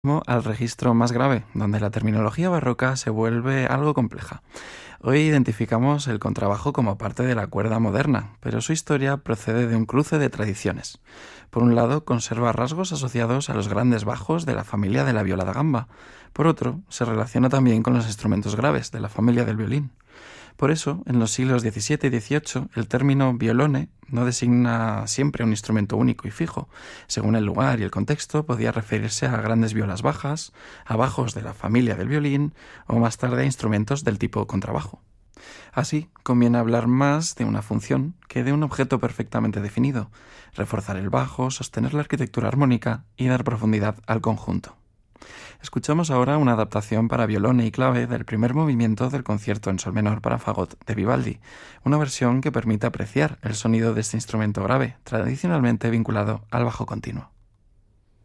Al registro más grave, donde la terminología barroca se vuelve algo compleja. Hoy identificamos el contrabajo como parte de la cuerda moderna, pero su historia procede de un cruce de tradiciones. Por un lado, conserva rasgos asociados a los grandes bajos de la familia de la viola da gamba. Por otro, se relaciona también con los instrumentos graves de la familia del violín. Por eso, en los siglos XVII y XVIII, el término violone no designa siempre un instrumento único y fijo. Según el lugar y el contexto, podía referirse a grandes violas bajas, a bajos de la familia del violín o más tarde a instrumentos del tipo contrabajo. Así, conviene hablar más de una función que de un objeto perfectamente definido, reforzar el bajo, sostener la arquitectura armónica y dar profundidad al conjunto. Escuchamos ahora una adaptación para violón y clave del primer movimiento del concierto en sol menor para fagot de Vivaldi, una versión que permite apreciar el sonido de este instrumento grave, tradicionalmente vinculado al bajo continuo.